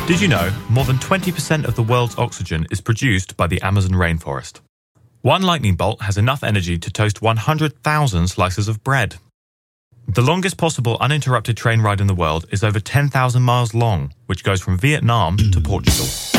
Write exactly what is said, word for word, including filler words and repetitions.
Did you know more than twenty percent of the world's oxygen is produced by the Amazon rainforest? One lightning bolt has enough energy to toast one hundred thousand slices of bread. The longest possible uninterrupted train ride in the world is over ten thousand miles long, which goes from Vietnam to Portugal.